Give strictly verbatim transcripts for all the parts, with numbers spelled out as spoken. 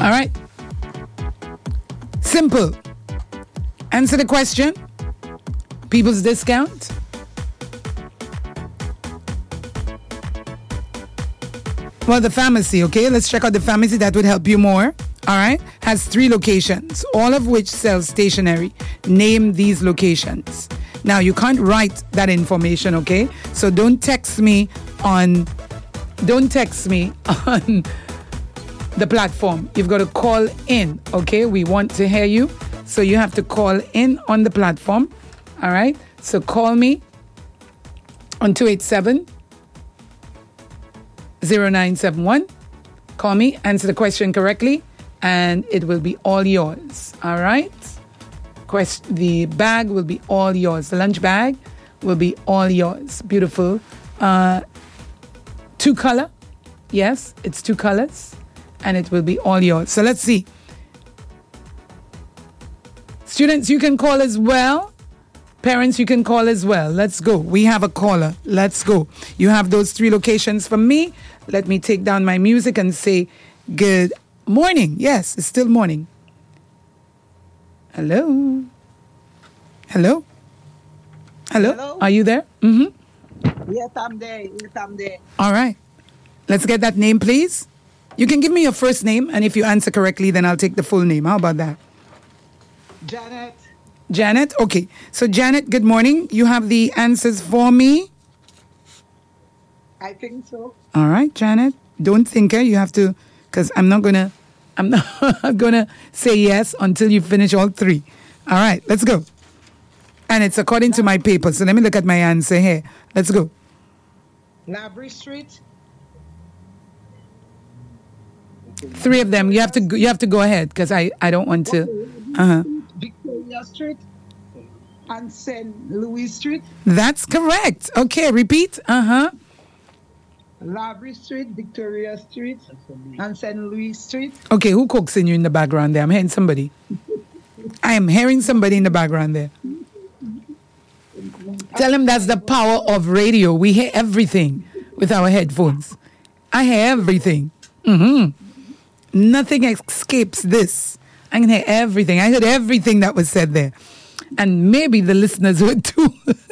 All right. Simple. Answer the question. People's Discount. Well, the pharmacy, okay? Let's check out the pharmacy. That would help you more. All right? Has three locations, all of which sells stationery. Name these locations. Now, you can't write that information, okay? So don't text me on... Don't text me on the platform. You've got to call in, okay? We want to hear you. So you have to call in on the platform. All right? So call me on two eight seven, zero nine seven one. Call me, answer the question correctly, and it will be all yours. All right? Quest- the bag will be all yours. The lunch bag will be all yours. Beautiful. Uh, two color. Yes, it's two colors. And it will be all yours. So let's see. Students, you can call as well. Parents, you can call as well. Let's go. We have a caller. Let's go. You have those three locations for me. Let me take down my music and say good morning. Yes, it's still morning. Hello? Hello? Hello? Hello? Are you there? Mm-hmm. Yes, I'm there. Yes, I'm there. All right. Let's get that name, please. You can give me your first name, and if you answer correctly, then I'll take the full name. How about that? Janet. Janet? Okay. So, Janet, good morning. You have the answers for me? I think so. All right, Janet. Don't think it. You have to, because I'm not going to, I'm not going to say yes until you finish all three. All right, let's go. And it's according to my paper. So let me look at my answer here. Let's go. Labrie Street. Three of them. You have to go, you have to go ahead because I, I don't want to. Uh-huh. Victoria Street. And Saint Louis Street. That's correct. Okay, repeat. Uh-huh. Labrie Street, Victoria Street, and Saint Louis Street. Okay, who cooks in you in the background there? I'm hearing somebody. I am hearing somebody in the background there. Tell him that's the power of radio. We hear everything with our headphones. I hear everything. Mm-hmm. Nothing escapes this. I can hear everything. I heard everything that was said there. And maybe the listeners would too.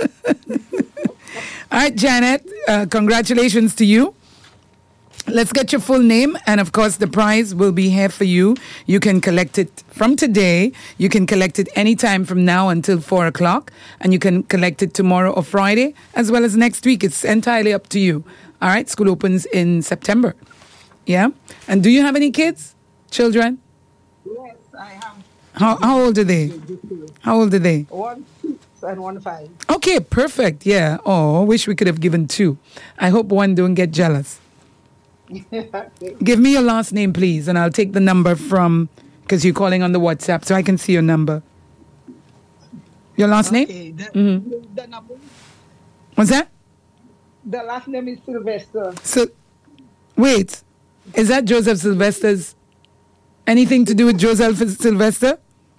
All right, Janet, uh, congratulations to you. Let's get your full name. And of course, the prize will be here for you. You can collect it from today. You can collect it anytime from now until four o'clock. And you can collect it tomorrow or Friday, as well as next week. It's entirely up to you. All right, school opens in September. Yeah? And do you have any kids? Children? Yes, I have. How, how old are they? How old are they? One six and one five. Okay, perfect. Yeah. Oh, wish we could have given two. I hope one don't get jealous. Give me your last name, please, and I'll take the number from, because you're calling on the WhatsApp, so I can see your number. Your last Okay, name? the, Mm-hmm. the, number, What's that? the last name is Sylvester. So, wait, is that Joseph Sylvester's? Anything to do with Joseph Sylvester?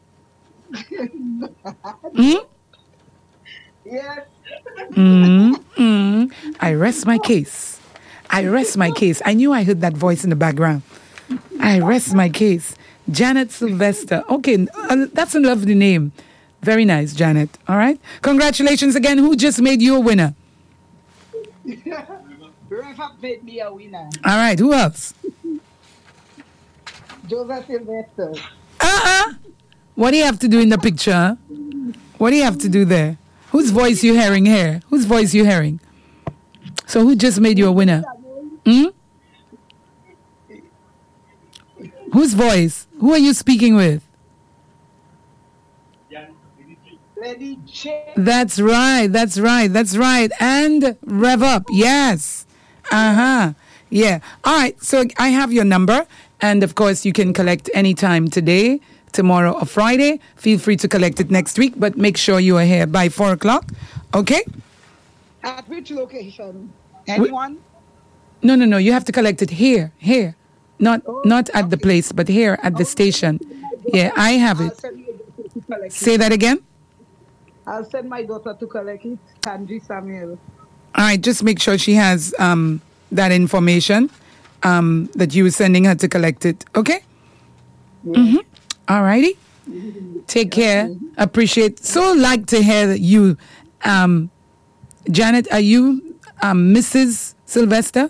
Hmm? Yes. Mm, mm. I rest my case. I rest my case. I knew I heard that voice in the background. I rest my case. Janet Sylvester. Okay, uh, that's a lovely name. Very nice, Janet. All right. Congratulations again. Who just made you a winner? Rev have made me a winner. All right. Who else? Joseph Sylvester. Uh-uh. What do you have to do in the picture? Huh? What do you have to do there? Whose voice you hearing here? Whose voice you hearing? So who just made you a winner? Hmm? Whose voice? Who are you speaking with? Lady J. That's right. That's right. That's right. And rev up. Yes. Uh-huh. Yeah. All right. So I have your number. And of course, you can collect anytime today, tomorrow, or Friday. Feel free to collect it next week, but make sure you are here by four o'clock. Okay? At which location? Anyone? No, no, no. You have to collect it here. Here. Not Oh, not at the okay. place, but here at the station. Yeah, I have I'll it. send my daughter to collect Say it. that again. I'll send my daughter to collect it. Tanji Samuel. All right, just make sure she has um, that information um, that you were sending her to collect it. Okay? Yeah. Mm-hmm. All righty. Take care. Appreciate. So like to hear that you, um, Janet, are you um, Missus Sylvester?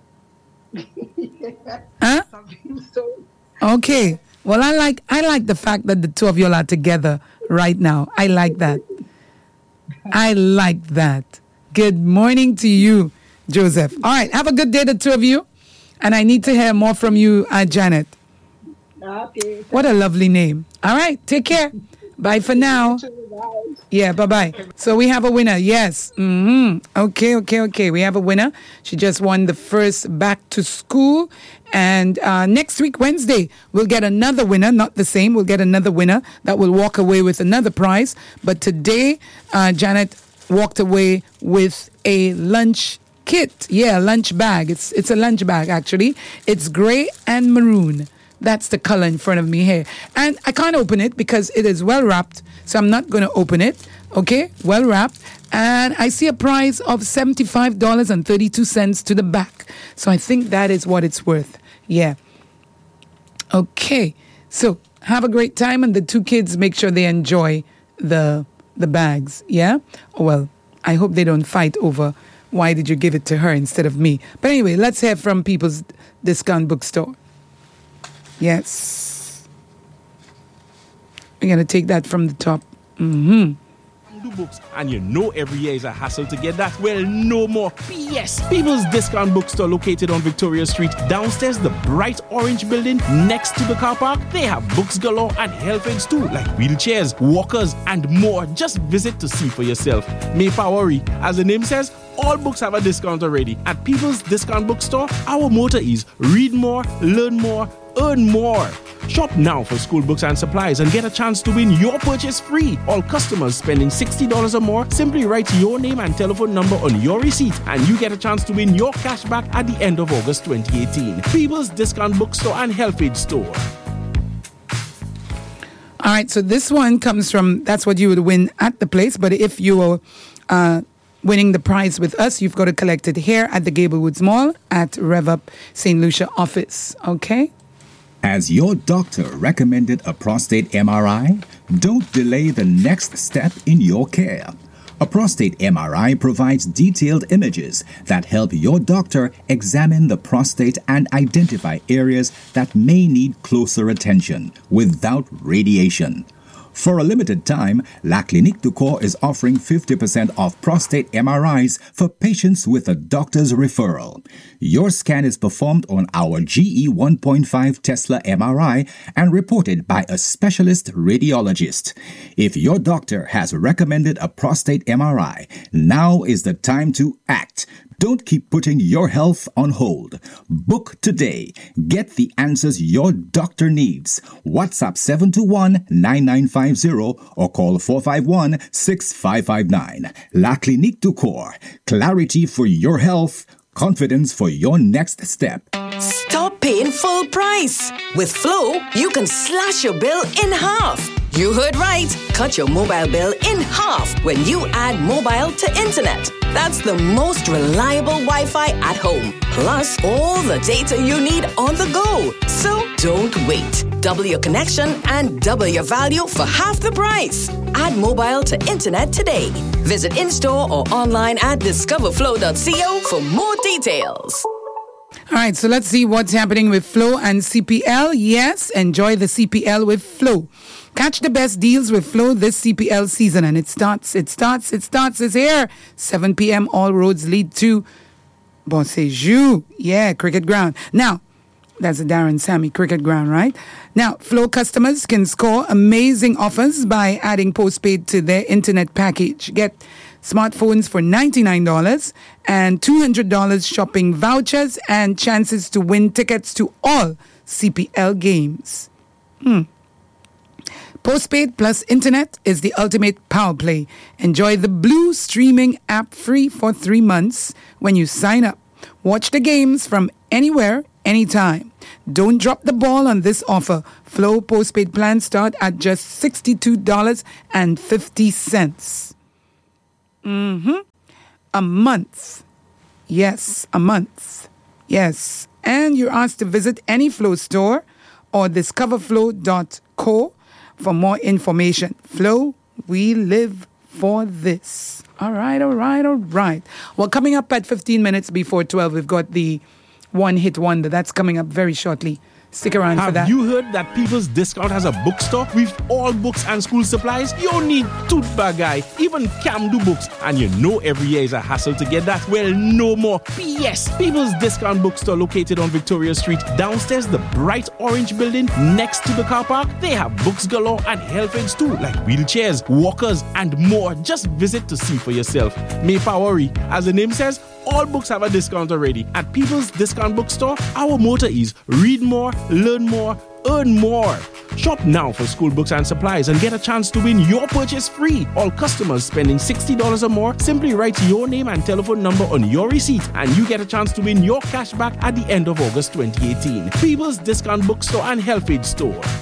Huh? Okay. Well, I like I like the fact that the two of you are together right now. I like that. I like that. Good morning to you, Joseph. All right. Have a good day, the two of you. And I need to hear more from you, uh, Janet. Okay. What a lovely name. All right. Take care. Bye for now. Yeah, bye-bye. So we have a winner. Yes. Mm-hmm. Okay, okay, okay. We have a winner. She just won the first back to school. And uh, next week, Wednesday, we'll get another winner. Not the same. We'll get another winner that will walk away with another prize. But today, uh, Janet walked away with a lunch kit. Yeah, lunch bag. It's, it's a lunch bag, actually. It's gray and maroon. That's the color in front of me here. And I can't open it because it is well wrapped. So I'm not going to open it. Okay, well wrapped. And I see a price of seventy-five dollars and thirty-two cents to the back. So I think that is what it's worth. Yeah. Okay. So have a great time. And the two kids, make sure they enjoy the the bags. Yeah? Well, I hope they don't fight over why did you give it to her instead of me. But anyway, let's hear from People's Discount Bookstore. Yes. We're going to take that from the top. Mm-hmm. Do books, and you know every year is a hassle to get that. Well, no more. P S People's Discount Bookstore, located on Victoria Street, downstairs the bright orange building next to the car park. They have books galore and health aids too, like wheelchairs, walkers, and more. Just visit to see for yourself. May worry, as the name says, all books have a discount already. At People's Discount Bookstore, our motto is read more, learn more, earn more. Shop now for school books and supplies and get a chance to win your purchase free. All customers spending sixty dollars or more, simply write your name and telephone number on your receipt and you get a chance to win your cash back at the end of August twenty eighteen. People's Discount Bookstore and Health Aid Store. All right, so this one comes from, that's what you would win at the place, but if you are uh, winning the prize with us, you've got to collect it here at the Gablewoods Mall at RevUp Saint Lucia office, okay? As your doctor recommended a prostate M R I, don't delay the next step in your care. A prostate M R I provides detailed images that help your doctor examine the prostate and identify areas that may need closer attention without radiation. For a limited time, La Clinique du Corps is offering fifty percent off prostate M R Is for patients with a doctor's referral. Your scan is performed on our G E one point five Tesla M R I and reported by a specialist radiologist. If your doctor has recommended a prostate M R I, now is the time to act. Don't keep putting your health on hold. Book today. Get the answers your doctor needs. WhatsApp seven two one, nine nine five zero or call four five one, six five five nine. La Clinique du Corps. Clarity for your health. Confidence for your next step. Stop paying full price. With Flow, you can slash your bill in half. You heard right. Cut your mobile bill in half when you add mobile to internet. That's the most reliable Wi-Fi at home. Plus, all the data you need on the go. So don't wait. Double your connection and double your value for half the price. Add mobile to internet today. Visit in-store or online at discover flow dot co for more details. All right, so let's see what's happening with Flow and C P L. Yes, enjoy the C P L with Flow. Catch the best deals with Flow this C P L season, and it starts, it starts, it starts, it's here. seven p.m. All roads lead to Bonsejour. Yeah, Cricket Ground. Now, that's the Darren Sammy Cricket Ground, right? Now, Flow customers can score amazing offers by adding postpaid to their internet package. Get smartphones for ninety-nine dollars and two hundred dollars shopping vouchers and chances to win tickets to all C P L games. Hmm. Postpaid plus internet is the ultimate power play. Enjoy the Blue streaming app free for three months when you sign up. Watch the games from anywhere, anytime. Don't drop the ball on this offer. Flow postpaid plans start at just sixty-two dollars and fifty cents. Mm-hmm. A month. Yes, a month. Yes. And you're asked to visit any Flow store or discover flow dot co for more information. Flow, we live for this. All right, all right, all right. Well, coming up at fifteen minutes before twelve, we've got the One Hit Wonder. That's coming up very shortly. Stick around Have for that. you heard that People's Discount has a bookstore with all books and school supplies? You don't need tote bag guy, even Camdo books. And you know every year is a hassle to get that. Well, no more. P S. People's Discount Bookstore located on Victoria Street, downstairs the bright orange building next to the car park. They have books galore and health aids too, like wheelchairs, walkers, and more. Just visit to see for yourself. May worry. As the name says, all books have a discount already. At People's Discount Bookstore, our motto is read more, learn more, earn more. Shop now for school books and supplies and get a chance to win your purchase free. All customers spending sixty dollars or more, simply write your name and telephone number on your receipt and you get a chance to win your cash back at the end of August twenty eighteen. People's Discount Bookstore and Health Aid Store.